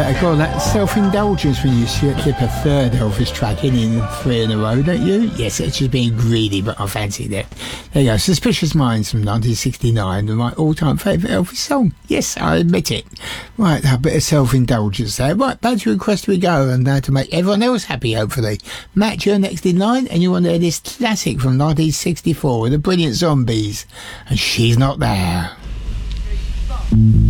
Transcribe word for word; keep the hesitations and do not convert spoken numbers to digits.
Uh, God, that self-indulgence when you slip a third Elvis track in in three in a row, don't you? Yes, it's just being greedy, but I fancied it. There you go. Suspicious Minds from nineteen sixty-nine, my all-time favourite Elvis song. Yes, I admit it. Right, a bit of self-indulgence there. Right, back to request we go, and now to make everyone else happy, hopefully. Matt, you're next in line, and you want to hear this classic from nineteen sixty-four with the Brilliant Zombies, and She's Not There.